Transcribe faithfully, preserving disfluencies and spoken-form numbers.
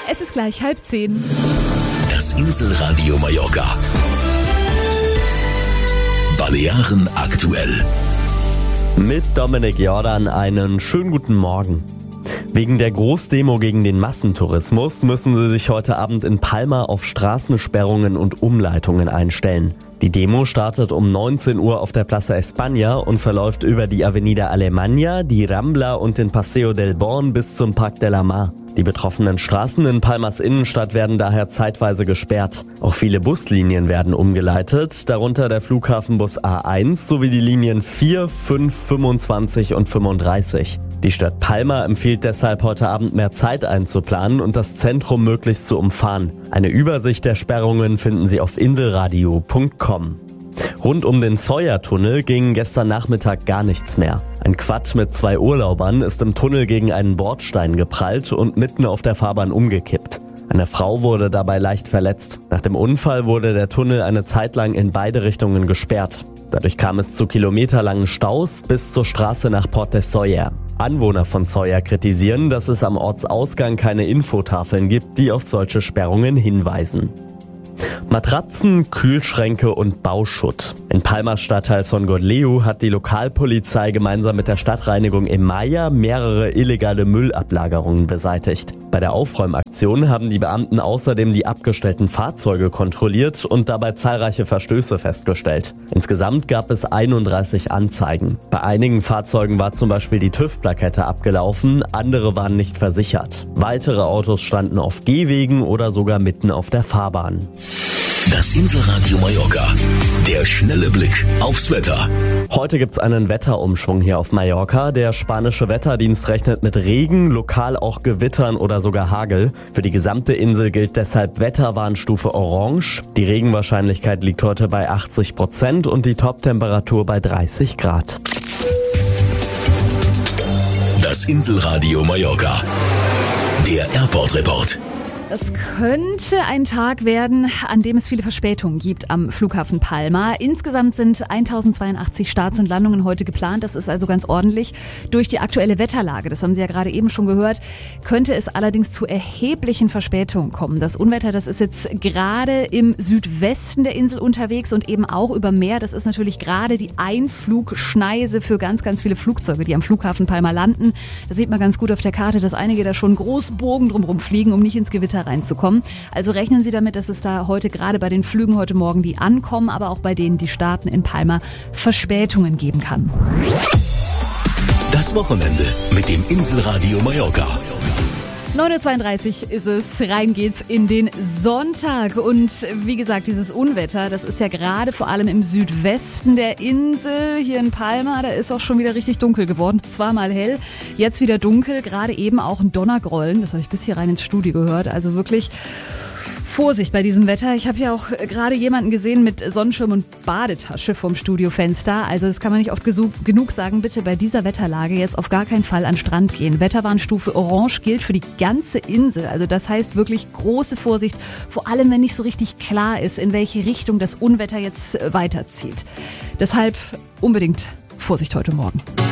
Es ist gleich halb zehn. Das Inselradio Mallorca. Balearen aktuell. Mit Dominik Jordan einen schönen guten Morgen. Wegen der Großdemo gegen den Massentourismus müssen sie sich heute Abend in Palma auf Straßensperrungen und Umleitungen einstellen. Die Demo startet um neunzehn Uhr auf der Plaza España und verläuft über die Avenida Alemanya, die Rambla und den Paseo del Born bis zum Parc de la Mar. Die betroffenen Straßen in Palmas Innenstadt werden daher zeitweise gesperrt. Auch viele Buslinien werden umgeleitet, darunter der Flughafenbus A eins sowie die Linien vier, fünf, fünfundzwanzig und fünfunddreißig. Die Stadt Palma empfiehlt deshalb heute Abend mehr Zeit einzuplanen und das Zentrum möglichst zu umfahren. Eine Übersicht der Sperrungen finden Sie auf inselradio punkt com. Rund um den Zoya-Tunnel ging gestern Nachmittag gar nichts mehr. Ein Quad mit zwei Urlaubern ist im Tunnel gegen einen Bordstein geprallt und mitten auf der Fahrbahn umgekippt. Eine Frau wurde dabei leicht verletzt. Nach dem Unfall wurde der Tunnel eine Zeit lang in beide Richtungen gesperrt. Dadurch kam es zu kilometerlangen Staus bis zur Straße nach Port de Sóller. Anwohner von Zoya kritisieren, dass es am Ortsausgang keine Infotafeln gibt, die auf solche Sperrungen hinweisen. Matratzen, Kühlschränke und Bauschutt. In Palmas Stadtteil Son Gotleu hat die Lokalpolizei gemeinsam mit der Stadtreinigung Emaya mehrere illegale Müllablagerungen beseitigt. Bei der Aufräumaktion haben die Beamten außerdem die abgestellten Fahrzeuge kontrolliert und dabei zahlreiche Verstöße festgestellt. Insgesamt gab es einunddreißig Anzeigen. Bei einigen Fahrzeugen war zum Beispiel die TÜV-Plakette abgelaufen, andere waren nicht versichert. Weitere Autos standen auf Gehwegen oder sogar mitten auf der Fahrbahn. Das Inselradio Mallorca. Der schnelle Blick aufs Wetter. Heute gibt's einen Wetterumschwung hier auf Mallorca. Der spanische Wetterdienst rechnet mit Regen, lokal auch Gewittern oder sogar Hagel. Für die gesamte Insel gilt deshalb Wetterwarnstufe Orange. Die Regenwahrscheinlichkeit liegt heute bei achtzig Prozent und die Toptemperatur bei dreißig Grad. Das Inselradio Mallorca. Der Airport-Report. Es könnte ein Tag werden, an dem es viele Verspätungen gibt am Flughafen Palma. Insgesamt sind tausendzweiundachtzig Starts und Landungen heute geplant. Das ist also ganz ordentlich. Durch die aktuelle Wetterlage, das haben Sie ja gerade eben schon gehört, könnte es allerdings zu erheblichen Verspätungen kommen. Das Unwetter, das ist jetzt gerade im Südwesten der Insel unterwegs und eben auch über Meer. Das ist natürlich gerade die Einflugschneise für ganz, ganz viele Flugzeuge, die am Flughafen Palma landen. Da sieht man ganz gut auf der Karte, dass einige da schon einen großen Bogen drumherum fliegen, um nicht ins Gewitter reinzukommen. Also rechnen Sie damit, dass es da heute gerade bei den Flügen heute Morgen, die ankommen, aber auch bei denen, die starten in Palma, Verspätungen geben kann. Das Wochenende mit dem Inselradio Mallorca. neun Uhr zweiunddreißig ist es, rein geht's in den Sonntag und wie gesagt, dieses Unwetter, das ist ja gerade vor allem im Südwesten der Insel, hier in Palma, da ist auch schon wieder richtig dunkel geworden. Es war mal hell, jetzt wieder dunkel, gerade eben auch ein Donnergrollen, das habe ich bis hier rein ins Studio gehört, also wirklich Vorsicht bei diesem Wetter. Ich habe ja auch gerade jemanden gesehen mit Sonnenschirm und Badetasche vom Studiofenster. Also das kann man nicht oft genug sagen. Bitte bei dieser Wetterlage jetzt auf gar keinen Fall an den Strand gehen. Wetterwarnstufe Orange gilt für die ganze Insel. Also das heißt wirklich große Vorsicht. Vor allem, wenn nicht so richtig klar ist, in welche Richtung das Unwetter jetzt weiterzieht. Deshalb unbedingt Vorsicht heute Morgen.